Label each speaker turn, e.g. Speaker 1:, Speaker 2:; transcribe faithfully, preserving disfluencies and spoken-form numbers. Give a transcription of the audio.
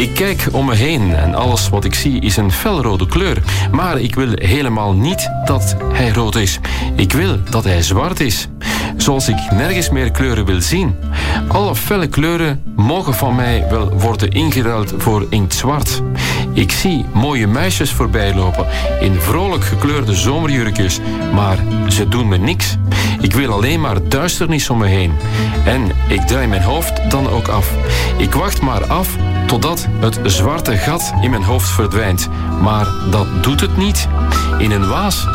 Speaker 1: Ik kijk om me heen en alles wat ik zie is een felrode kleur. Maar ik wil helemaal niet dat hij rood is. Ik wil dat hij zwart is. Zoals ik nergens meer kleuren wil zien. Alle felle kleuren mogen van mij wel worden ingeruild voor inktzwart. Ik zie mooie meisjes voorbij lopen in vrolijk gekleurde zomerjurkjes, maar ze doen me niks. Ik wil alleen maar duisternis om me heen. En ik draai mijn hoofd dan ook af. Ik wacht maar af totdat het zwarte gat in mijn hoofd verdwijnt. Maar dat doet het niet. In een waas